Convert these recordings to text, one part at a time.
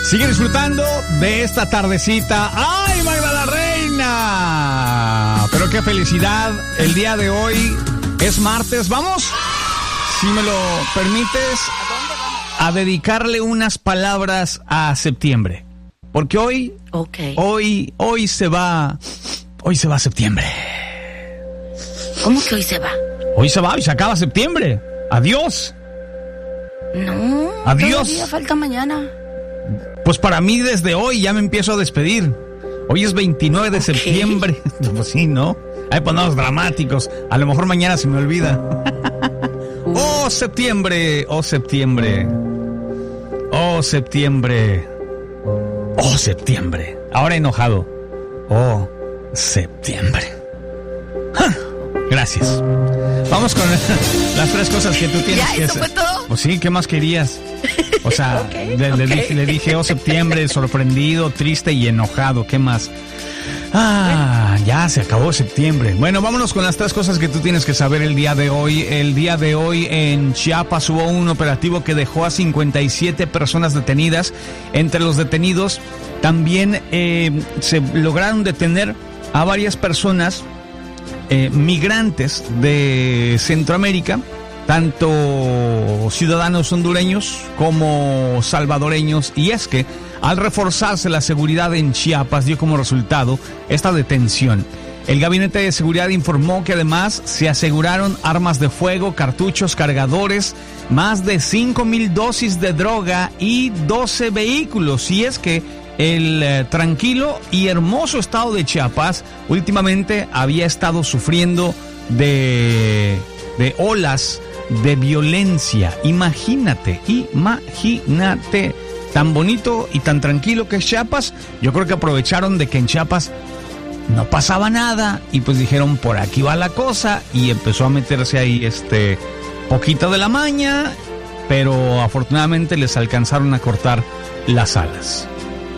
Sigue disfrutando de esta tardecita. ¡Ay, Magda la Reina! Pero qué felicidad. El día de hoy es martes. Vamos, si me lo permites, a dedicarle unas palabras a septiembre. Porque hoy se va septiembre. ¿Cómo que hoy se va? Hoy se va y se acaba septiembre. Adiós. No, adiós. Todavía falta mañana. Pues para mí desde hoy ya me empiezo a despedir. Hoy es 29 de septiembre. Pues sí, ¿no? Hay ponernos dramáticos. A lo mejor mañana se me olvida. ¡Oh, septiembre! ¡Oh, septiembre! ¡Oh, septiembre! ¡Oh, septiembre! Ahora enojado. ¡Oh, septiembre! ¡Ja! Gracias. Vamos con las tres cosas que tú tienes que hacer. ¿Fue todo? Pues sí, ¿qué más querías? O sea, le dije, oh, septiembre, sorprendido, triste y enojado. ¿Qué más? Ya se acabó septiembre. Bueno, vámonos con las tres cosas que tú tienes que saber el día de hoy. El día de hoy en Chiapas hubo un operativo que dejó a 57 personas detenidas. Entre los detenidos también se lograron detener a varias personas migrantes de Centroamérica, tanto ciudadanos hondureños como salvadoreños, y es que al reforzarse la seguridad en Chiapas dio como resultado esta detención. El Gabinete de Seguridad informó que además se aseguraron armas de fuego, cartuchos, cargadores, más de 5,000 dosis de droga y 12 vehículos, y es que el tranquilo y hermoso estado de Chiapas últimamente había estado sufriendo de olas de violencia. Imagínate, tan bonito y tan tranquilo que es Chiapas. Yo creo que aprovecharon de que en Chiapas no pasaba nada y pues dijeron, por aquí va la cosa, y empezó a meterse ahí poquito de la maña, pero afortunadamente les alcanzaron a cortar las alas.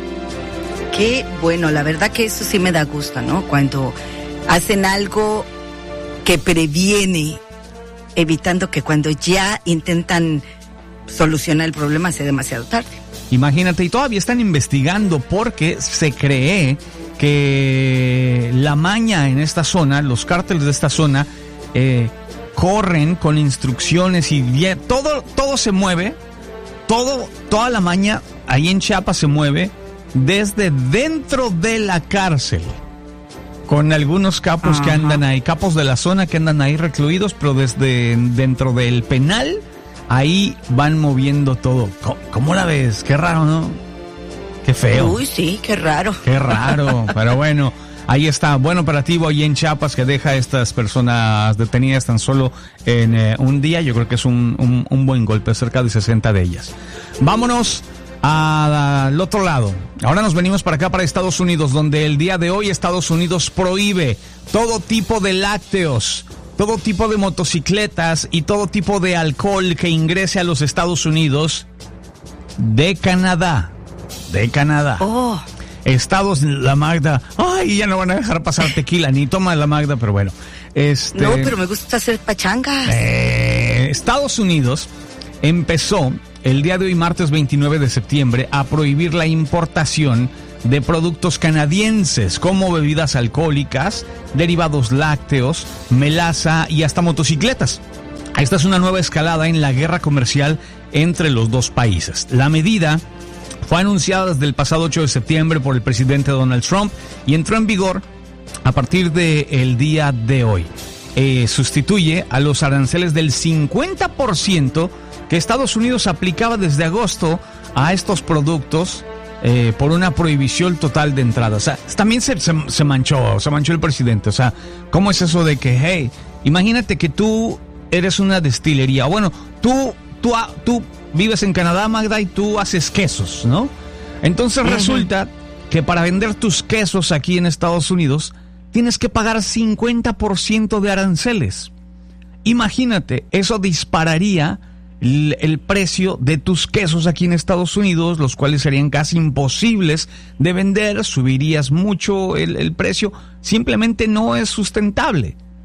Qué bueno, la verdad que eso sí me da gusto, ¿no? Cuando hacen algo que previene, evitando que cuando ya intentan solucionar el problema sea demasiado tarde. Imagínate, y todavía están investigando porque se cree que la maña en esta zona, los cárteles de esta zona, corren con instrucciones y todo se mueve, toda la maña ahí en Chiapas se mueve desde dentro de la cárcel, con algunos capos que andan ahí, capos de la zona que andan ahí recluidos, pero desde dentro del penal, ahí van moviendo todo. ¿Cómo la ves? Qué raro, ¿no? Qué feo. Uy, sí, qué raro. Qué raro, pero bueno, ahí está, buen operativo ahí en Chiapas que deja a estas personas detenidas tan solo en un día. Yo creo que es un buen golpe, cerca de 60 de ellas. Vámonos al otro lado. Ahora nos venimos para acá, para Estados Unidos, donde el día de hoy Estados Unidos prohíbe todo tipo de lácteos, todo tipo de motocicletas y todo tipo de alcohol que ingrese a los Estados Unidos de Canadá. Oh. Estados, la Magda, ya no van a dejar pasar tequila, ni toma la Magda, pero bueno. No, pero me gusta hacer pachangas. Estados Unidos empezó el día de hoy, martes 29 de septiembre, a prohibir la importación de productos canadienses como bebidas alcohólicas, derivados lácteos, melaza y hasta motocicletas. Esta es una nueva escalada en la guerra comercial entre los dos países. La medida fue anunciada desde el pasado 8 de septiembre por el presidente Donald Trump y entró en vigor a partir del día de hoy. Sustituye a los aranceles del 50% que Estados Unidos aplicaba desde agosto a estos productos por una prohibición total de entrada. O sea, también se manchó el presidente. O sea, ¿cómo es eso de que, hey, imagínate que tú eres una destilería? Bueno, tú vives en Canadá, Magda, y tú haces quesos, ¿no? Entonces resulta que para vender tus quesos aquí en Estados Unidos tienes que pagar 50% de aranceles. Imagínate, eso dispararía el precio de tus quesos aquí en Estados Unidos, los cuales serían casi imposibles de vender, subirías mucho el precio, simplemente no es sustentable.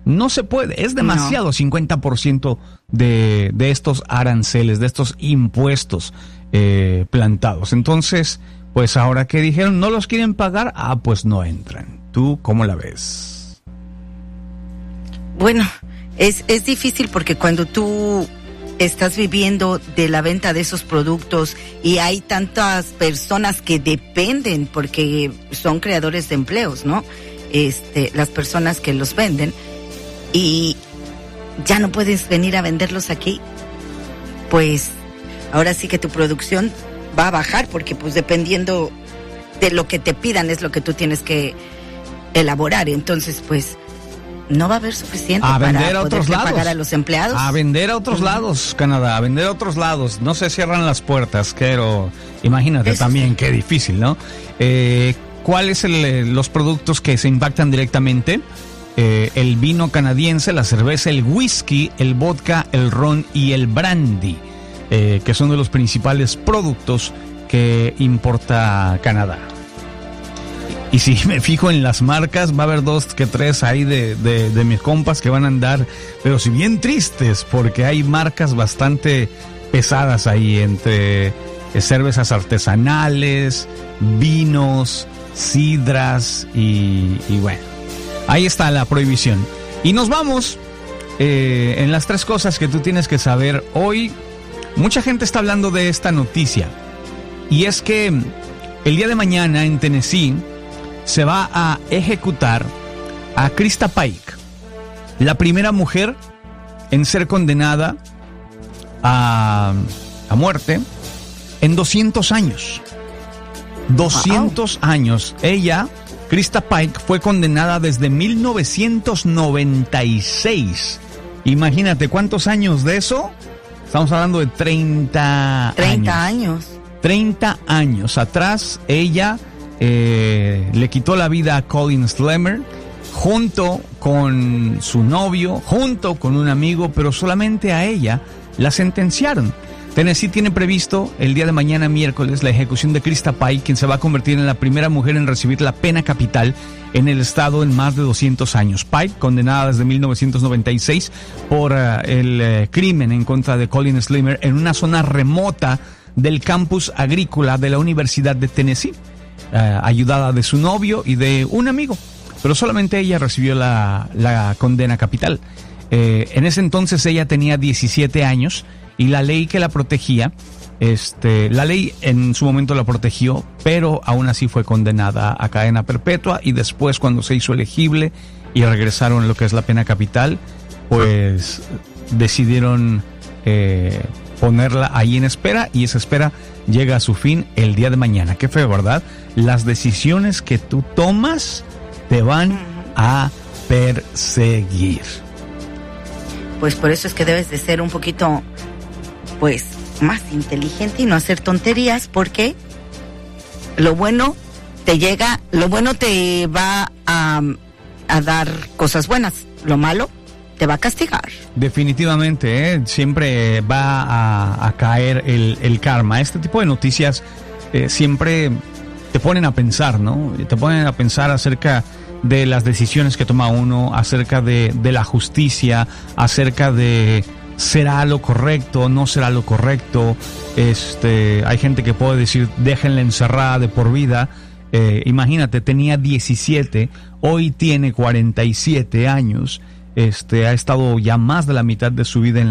No se puede, es demasiado, 50% de estos aranceles, de estos impuestos plantados. Entonces, pues ahora que dijeron no los quieren pagar, pues no entran. ¿Tú cómo la ves? Bueno, es difícil porque cuando tú estás viviendo de la venta de esos productos y hay tantas personas que dependen porque son creadores de empleos, ¿no? Las personas que los venden, y ya no puedes venir a venderlos aquí, pues ahora sí que tu producción va a bajar, porque pues dependiendo de lo que te pidan es lo que tú tienes que elaborar. Entonces pues no va a haber suficiente para poder pagar a los empleados. A vender a otros lados, Canadá, a vender a otros lados. No se cierran las puertas, pero imagínate eso también, sí. Qué difícil, ¿no? ¿Cuáles los productos que se impactan directamente? El vino canadiense, la cerveza, el whisky, el vodka, el ron y el brandy, que son de los principales productos que importa Canadá. Y si me fijo en las marcas, va a haber 2 que 3 ahí de mis compas que van a andar, pero si bien tristes, porque hay marcas bastante pesadas ahí, entre cervezas artesanales, vinos, sidras y bueno, ahí está la prohibición. Y nos vamos en las 3 cosas que tú tienes que saber hoy. Mucha gente está hablando de esta noticia, y es que el día de mañana en Tennessee se va a ejecutar a Krista Pike, la primera mujer en ser condenada a muerte en 200 años. 200 años. Ella, Krista Pike, fue condenada desde 1996. Imagínate, ¿cuántos años de eso? Estamos hablando de 30 años. 30 años atrás, ella le quitó la vida a Colin Slammer, junto con su novio, junto con un amigo, pero solamente a ella la sentenciaron. Tennessee tiene previsto el día de mañana, miércoles, la ejecución de Krista Pike, quien se va a convertir en la primera mujer en recibir la pena capital en el estado en más de 200 años. Pike, condenada desde 1996 por el crimen en contra de Colin Slammer en una zona remota del campus agrícola de la Universidad de Tennessee, ayudada de su novio y de un amigo, pero solamente ella recibió la condena capital. En ese entonces ella tenía 17 años y la ley que la protegía, la ley en su momento la protegió, pero aún así fue condenada a cadena perpetua, y después, cuando se hizo elegible y regresaron lo que es la pena capital, pues decidieron ponerla ahí en espera, y esa espera llega a su fin el día de mañana. Qué feo, ¿verdad? Las decisiones que tú tomas te van a perseguir. Pues por eso es que debes de ser un poquito, pues, más inteligente y no hacer tonterías, porque lo bueno te llega, lo bueno te va a dar cosas buenas, lo malo te va a castigar. Definitivamente, siempre va a caer el karma. Este tipo de noticias siempre te ponen a pensar, ¿no? Te ponen a pensar acerca de las decisiones que toma uno, acerca de la justicia, acerca de ¿será lo correcto? ¿No será lo correcto? Hay gente que puede decir, déjenla encerrada de por vida. Imagínate, tenía 17, hoy tiene 47 años. Ha estado ya más de la mitad de su vida en